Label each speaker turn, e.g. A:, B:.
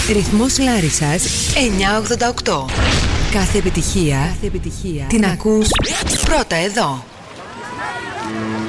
A: Ρυθμός Λάρισσας 988. Κάθε επιτυχία την ακούς πρώτα εδώ.